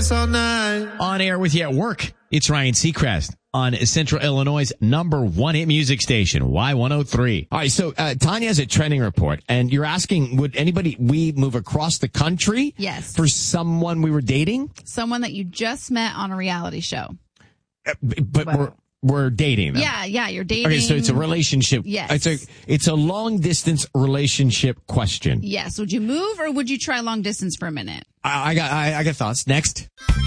this all night. On air with you at work. It's Ryan Seacrest on Central Illinois' #1 hit music station, Y103. All right, so Tanya has a trending report, and you're asking, would we move across the country? Yes. For someone we were dating? Someone that you just met on a reality show. But we're dating them. Yeah, you're dating. Okay, so it's a relationship. Yes. It's a long distance relationship question. Yes. Would you move or would you try long distance for a minute? I got thoughts. Next.